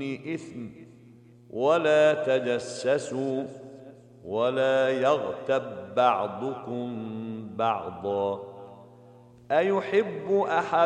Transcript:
دون إثم ولا تجسسوا ولا يغتب بعضكم بعضا أيحب أحد